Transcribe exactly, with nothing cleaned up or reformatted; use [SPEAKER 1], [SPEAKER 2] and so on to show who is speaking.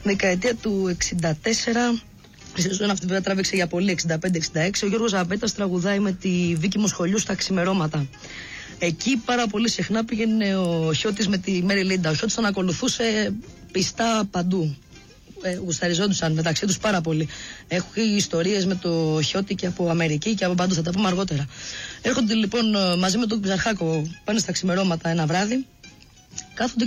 [SPEAKER 1] Δεκαετία του εξήντα τέσσερα, η σεζόν αυτή βέβαια τράβηξε για πολύ, εξήντα πέντε εξήντα έξι. Ο Γιώργος Απέτας τραγουδάει με τη Βίκη Μοσχολιού στα ξημερώματα. Εκεί πάρα πολύ συχνά πήγαινε ο Χιώτης με τη Μέρι Λίντα. Ο Χιώτης τον ακολουθούσε πιστά παντού. Ε, γουσταριζόντουσαν μεταξύ τους πάρα πολύ. Έχω ιστορίες με το Χιώτη και από Αμερική και από παντού, θα τα πούμε αργότερα. Έρχονται λοιπόν μαζί με τον Ξαρχάκο, πάνε στα ξημερώματα ένα βράδυ. Κάθονται